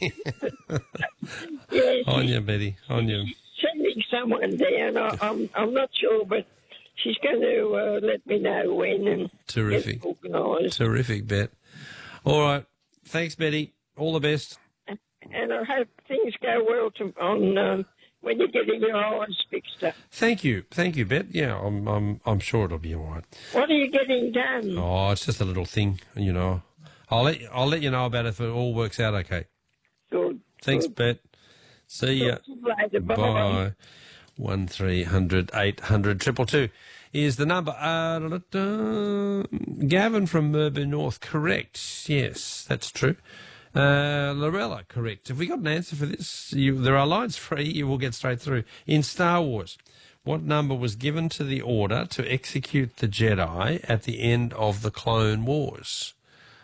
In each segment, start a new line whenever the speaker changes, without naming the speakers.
Yeah,
On you, Betty. On you.
sending someone down. I'm not sure, but she's going to let me know when and
Terrific.
get organised.
Terrific, Bet. All right. Thanks, Betty. All the best.
And I hope things go well on when you're getting your eyes fixed up.
Thank you, Bet. Yeah, I'm sure it'll be all right.
What are you getting done?
Oh, it's just a little thing, you know. I'll let you know about it if it all works out okay.
Good.
Thanks,
good.
Bet. See ya.
Talk to you later. Bye.
Bye. 1300 800 222 is the number. Gavin from Melbourne North, correct. Yes, that's true. Lorella, correct. Have we got an answer for this? There are lines free. You will get straight through. In Star Wars, what number was given to the order to execute the Jedi at the end of the Clone Wars?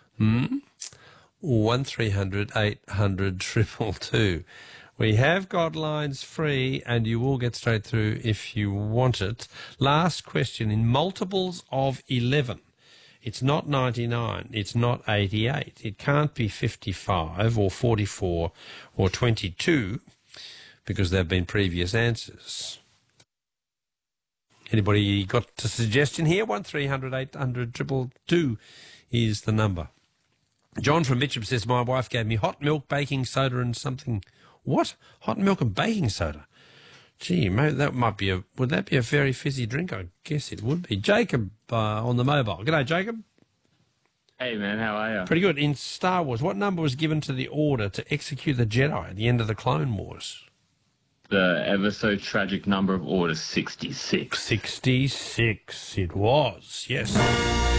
1300 800 222. We have got lines free, and you will get straight through if you want it. Last question. In multiples of 11, it's not 99, it's not 88. It can't be 55 or 44 or 22 because there have been previous answers. Anybody got a suggestion here? 1300 800 222 is the number. John from Mitcham says, my wife gave me hot milk, baking soda and something. What? Hot milk and baking soda? Gee, maybe that might be would that be a very fizzy drink? I guess it would be. Jacob on the mobile. G'day, Jacob.
Hey, man, how are you?
Pretty good. In Star Wars, what number was given to the order to execute the Jedi at the end of the Clone Wars?
The ever so tragic number of Order 66.
66 it was, yes.